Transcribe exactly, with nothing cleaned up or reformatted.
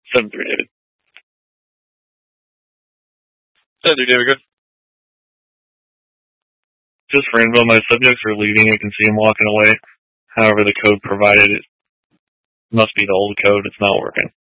seven three, David. seven three, David, good. Just for info, my subjects are leaving. You can see them walking away. However, the code provided, it must be the old code. It's not working.